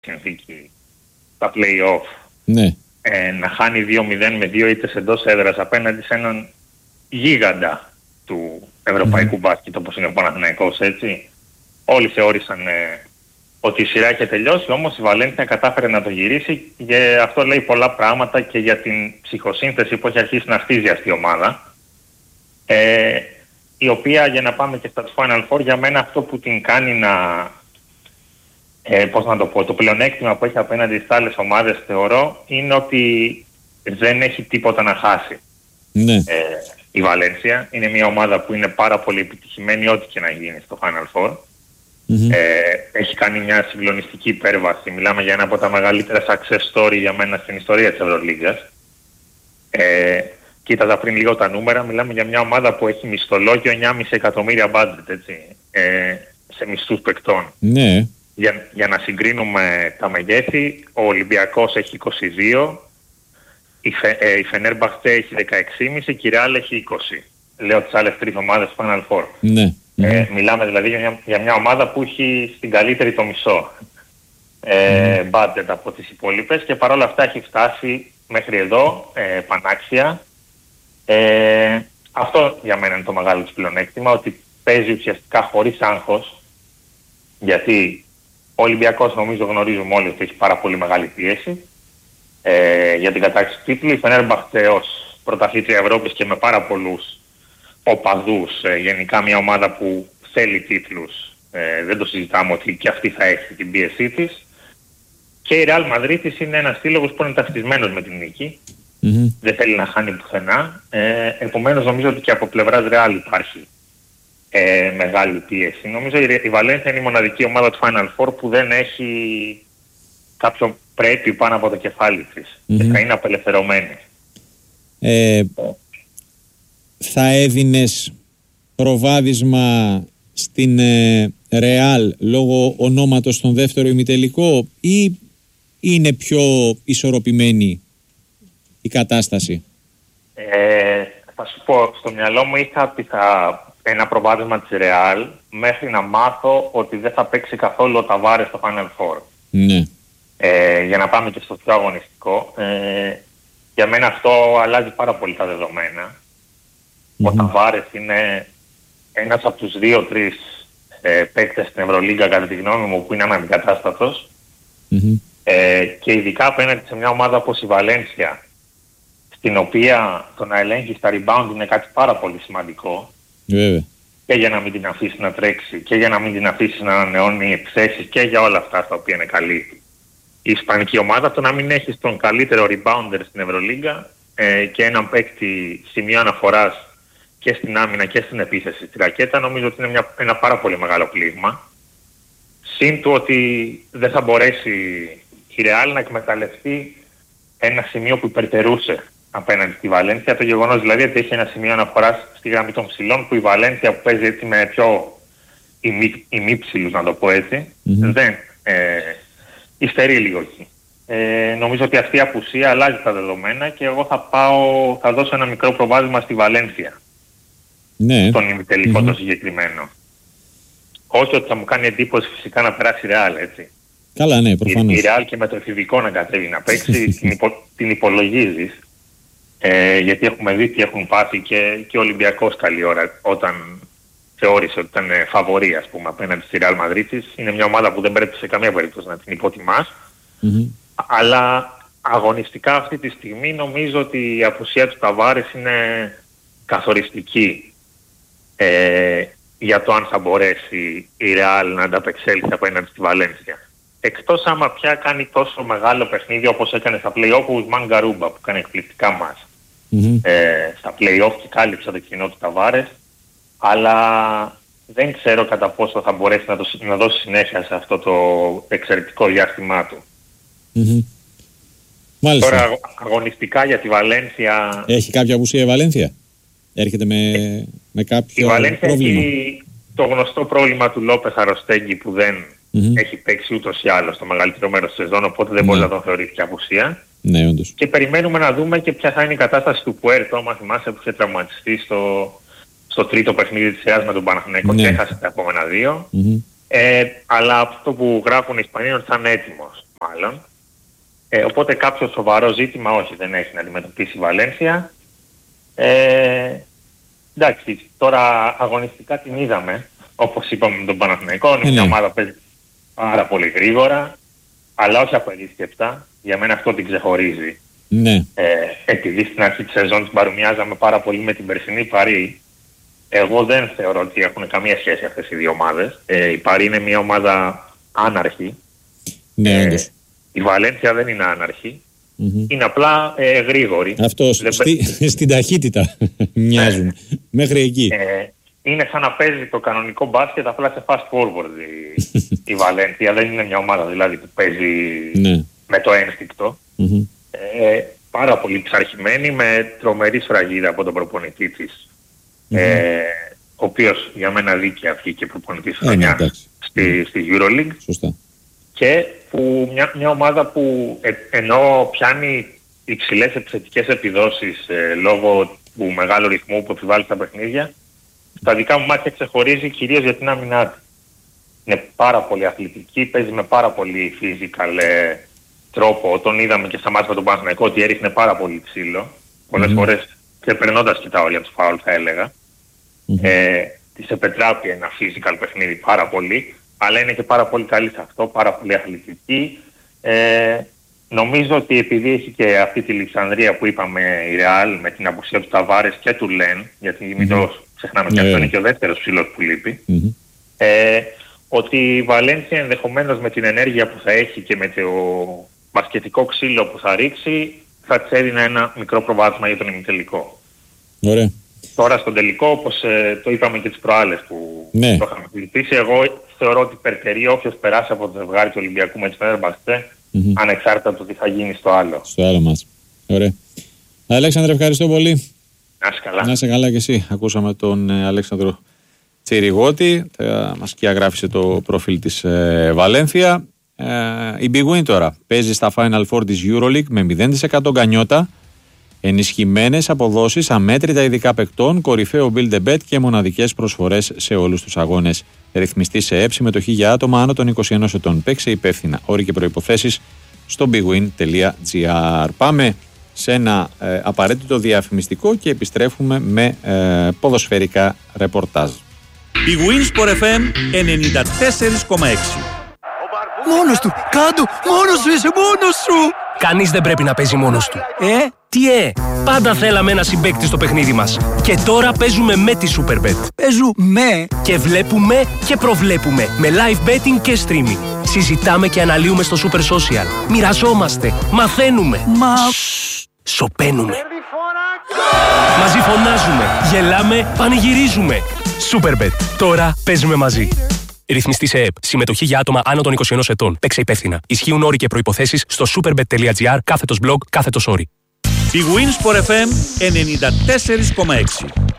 συνθήκη στα play-off, Ναι. να χάνει 2-0 με 2 ήττες εντός έδρας απέναντι σε έναν γίγαντα του ευρωπαϊκού μπάσκετ όπως είναι ο Παναθηναϊκός, έτσι. Όλοι θεώρησαν ότι η σειρά είχε τελειώσει, όμως η Βαλένθια κατάφερε να το γυρίσει και αυτό λέει πολλά πράγματα και για την ψυχοσύνθεση που έχει αρχίσει να χτίζει αυτή η ομάδα. Η οποία, για να πάμε και στα Final Four, για μένα αυτό που την κάνει να... πώς να το πω, το πλεονέκτημα που έχει απέναντι στις άλλες ομάδες θεωρώ είναι ότι δεν έχει τίποτα να χάσει. Ναι. Η Βαλένθια είναι μια ομάδα που είναι πάρα πολύ επιτυχημένη ό,τι και να γίνει στο Final Four. Έχει κάνει μια συγκλονιστική υπέρβαση. Μιλάμε για ένα από τα μεγαλύτερα success story για μένα στην ιστορία της Ευρωλίγκας. Κοίταζα πριν λίγο τα νούμερα, μιλάμε για μια ομάδα που έχει μισθολόγιο 9,5 εκατομμύρια budget, έτσι, σε μισθούς παικτών. Ναι. Για να συγκρίνουμε τα μεγέθη, ο Ολυμπιακός έχει 22, η Φενέρμπαχτσε έχει 16,5 και η Ρεάλ έχει 20. Λέω τις άλλες τρεις ομάδες του Final Four. Ναι. Μιλάμε δηλαδή για μια ομάδα που έχει στην καλύτερη το μισό budget από τις υπόλοιπες και παρόλα αυτά έχει φτάσει μέχρι εδώ, πανάξια. Αυτό για μένα είναι το μεγάλο της πλεονέκτημα, ότι παίζει ουσιαστικά χωρίς άγχος, γιατί ο Ολυμπιακός νομίζω γνωρίζουμε όλοι ότι έχει πάρα πολύ μεγάλη πίεση για την κατάκτηση του τίτλου. Η Φενέρμπαχτσε ως πρωταθλήτρια Ευρώπης και με πάρα πολλούς οπαδούς, γενικά μια ομάδα που θέλει τίτλους, δεν το συζητάμε ότι και αυτή θα έχει την πίεσή της. Και η Ρεάλ Μαδρίτης είναι ένας σύλλογος που είναι ταυτισμένος με την νίκη. Δεν θέλει να χάνει πουθενά. Επομένως νομίζω ότι και από πλευράς Ρεάλ υπάρχει μεγάλη πίεση. Νομίζω η Βαλένθια είναι η μοναδική ομάδα του Final Four που δεν έχει κάποιο πρέπει πάνω από το κεφάλι της και θα είναι απελευθερωμένη. Θα έδινες προβάδισμα στην Ρεάλ λόγω ονόματος στον δεύτερο ημιτελικό ή είναι πιο ισορροπημένη η κατάσταση? Θα σου πω, στο μυαλό μου είχα ένα προβάδισμα της Ρεάλ μέχρι να μάθω ότι δεν θα παίξει καθόλου ο Ταβάρες στο Final Four. Ναι. Για να πάμε και στο πιο αγωνιστικό, για μένα αυτό αλλάζει πάρα πολύ τα δεδομένα. Ο Ταβάρες είναι ένας από τους 2-3 παίκτες στην Ευρωλίγκα, κατά τη γνώμη μου, που είναι αναντικατάστατος. Και ειδικά απέναντι σε μια ομάδα όπως η Βαλένθια, στην οποία το να ελέγχει τα rebound είναι κάτι πάρα πολύ σημαντικό. Βέβαια. Και για να μην την αφήσει να τρέξει και για να μην την αφήσει να ανανεώνει εκθέσεις και για όλα αυτά τα οποία είναι καλή. Η ισπανική ομάδα, το να μην έχει τον καλύτερο rebounder στην Ευρωλίγκα και έναν παίκτη σημείο αναφοράς και στην άμυνα και στην επίθεση στη ρακέτα, νομίζω ότι είναι ένα πάρα πολύ μεγάλο πλήγμα. Συν του ότι δεν θα μπορέσει η Ρεάλ να εκμεταλλευτεί ένα σημείο που υπερτερούσε απέναντι στη Βαλένθια. Το γεγονός δηλαδή ότι έχει ένα σημείο αναφοράς στη γραμμή των ψηλών που η Βαλένθια που παίζει έτσι με πιο ημίψηλους, να το πω έτσι, δεν υστερεί λίγο εκεί. Νομίζω ότι αυτή η απουσία αλλάζει τα δεδομένα και εγώ θα δώσω ένα μικρό προβάδισμα στη Βαλένθια. Ναι. Στον ημιτελικό το συγκεκριμένο. Όχι ότι θα μου κάνει εντύπωση φυσικά να περάσει η Ρεάλ, έτσι. Καλά, ναι, προφανώς. Η Ρεάλ και με το εφηβικό να κατέβει να παίξει, την υπολογίζεις. Γιατί έχουμε δει τι έχουν πάθει και ο Ολυμπιακός καλή ώρα όταν θεώρησε ότι ήταν φαβορί, ας πούμε, απέναντι στη Ρεάλ Μαδρίτης. Είναι μια ομάδα που δεν πρέπει σε καμία περίπτωση να την υποτιμάς. Αλλά αγωνιστικά αυτή τη στιγμή νομίζω ότι η απουσία του Ταβάρες είναι καθοριστική για το αν θα μπορέσει η Ρεάλ να ανταπεξέλθει απέναντι στη Βαλένθια. Εκτός άμα πια κάνει τόσο μεγάλο παιχνίδι όπως έκανε στα play-off ο Ουσμάν Γκαρούμπα που κάνει εκπληκτικά μας. Στα play-off και κάλυψε το κοινό του Ταβάρες, αλλά δεν ξέρω κατά πόσο θα μπορέσει να δώσει συνέχεια σε αυτό το εξαιρετικό διάστημά του. Μάλιστα. Τώρα αγωνιστικά για τη Βαλένθια... Έχει κάποια απουσία η Βαλένθια? Έρχεται με κάποιο η Βαλένθια πρόβλημα? Έχει το γνωστό πρόβλημα του Λόπες Αρροστέγγι που δεν έχει παίξει ούτως ή άλλως το μεγαλύτερο μέρος της σεζόν, οπότε δεν μπορεί να τον θεωρήσει και απουσία. Ναι, όντως. Και περιμένουμε να δούμε και ποια θα είναι η κατάσταση του Πουέρτο, άμα θυμάσαι, που είχε τραυματιστεί στο τρίτο παιχνίδι της σειράς με τον Παναθηναϊκό και έχασε τα επόμενα δύο. Αλλά αυτό που γράφουν οι Ισπανοί είναι ότι θα είναι έτοιμος. μάλλον. Οπότε κάποιο σοβαρό ζήτημα όχι, δεν έχει να αντιμετωπίσει η Βαλένθια. Εντάξει, τώρα αγωνιστικά την είδαμε, όπως είπαμε με τον Παναθηναϊκό. Είναι μια ομάδα που παίζει πάρα πολύ γρήγορα, αλλά όχι απερίσκεπτα. Για μένα αυτό την ξεχωρίζει. Ναι. Επειδή στην αρχή της σεζόν την παρομοιάζαμε πάρα πολύ με την περσινή Παρί, εγώ δεν θεωρώ ότι έχουν καμία σχέση αυτές οι δύο ομάδες. Η Παρί είναι μια ομάδα άναρχη. Ναι, η Βαλένθια δεν είναι άναρχη. Είναι απλά γρήγορη. Αυτό, στην ταχύτητα μοιάζουν. Μέχρι εκεί. Είναι σαν να παίζει το κανονικό μπάσκετ απλά σε fast forward η Βαλένθια. Δεν είναι μια ομάδα δηλαδή που παίζει με το ένστικτο. Πάρα πολύ πειθαρχημένη, με τρομερή σφραγίδα από τον προπονητή της. Ο οποίος για μένα δίκαια βγήκε προπονητής χρονιά στη EuroLeague. Σωστά. Και που μια ομάδα που ενώ πιάνει υψηλές επιθετικές επιδόσεις λόγω του μεγάλου ρυθμού που επιβάλλει στα παιχνίδια, στα δικά μου μάτια ξεχωρίζει κυρίως για την άμυνά του. Είναι πάρα πολύ αθλητική, παίζει με πάρα πολύ physical τρόπο. Τον είδαμε και στα μάτια με τον Παναθηναϊκό ότι έριχνε πάρα πολύ ξύλο. Πολλές φορές ξεπερνώντας και τα όρια του φάουλ θα έλεγα. Της επετράπει ένα physical παιχνίδι πάρα πολύ, αλλά είναι και πάρα πολύ καλή σε αυτό, πάρα πολύ αθλητική. Νομίζω ότι επειδή έχει και αυτή τη Λιξανδρία που είπαμε η Ρεάλ με την απουσία του Ταβάρες και του Λεν, γιατί μην το ξεχνάμε και αυτό είναι και ο δεύτερος ψηλός που λείπει, ότι η Βαλένθια ενδεχομένως με την ενέργεια που θα έχει και με το μπασκετικό ξύλο που θα ρίξει θα της έδινε ένα μικρό προβάδισμα για τον ημιτελικό. Ωραία. Τώρα στον τελικό, όπως το είπαμε και τις προάλλες που το είχαμε συζητήσει, εγώ θεωρώ ότι περτερεί όποιος περάσει από το ζευγάρι του Ολυμπιακού με τη Φενέρμπαχτσε, ανεξάρτητα από το τι θα γίνει στο άλλο. Στο άλλο μας. Ωραία. Αλέξανδρε, ευχαριστώ πολύ. Να είσαι καλά. Να είσαι καλά και εσύ. Ακούσαμε τον Αλέξανδρο Τσιριγότη. Μας κοιαγράφησε το προφίλ της Βαλένθια. Η Big Win τώρα παίζει στα Final Four της EuroLeague με 0% γκανιότα, ενισχυμένες αποδόσεις, αμέτρητα ειδικά παικτών, κορυφαίο build a bet και μοναδικές προσφορές σε όλους τους αγώνες. Ρυθμιστή σε ΕΠ, συμμετοχή για άτομα άνω των 21 ετών. Παίξε υπεύθυνα. Όροι και προϋποθέσεις στο bigwin.gr. Πάμε σε ένα απαραίτητο διαφημιστικό και επιστρέφουμε με ποδοσφαιρικά ρεπορτάζ. Big Win Sport FM 94,6. Μόνος του! Κάντο! Μόνος σου είσαι! Μόνος σου! Κανείς δεν πρέπει να παίζει μόνος του. Τι πάντα θέλαμε ένα συμπαίκτη στο παιχνίδι μας. Και τώρα παίζουμε με τη Superbet. Παίζουμε! Και βλέπουμε και προβλέπουμε. Με live betting και streaming. Συζητάμε και αναλύουμε στο Super Social. Μοιραζόμαστε. Μαθαίνουμε. Σωπαίνουμε. Μαζί φωνάζουμε. Γελάμε. Πανηγυρίζουμε. Superbet. Τώρα παίζουμε μαζί. Ρυθμιστή σε ΕΠ. Συμμετοχή για άτομα άνω των 21 ετών. Παίξε υπεύθυνα. Ισχύουν όροι και προϋποθέσεις στο superbet.gr/blog/όροι. Big Win Sport FM 94,6.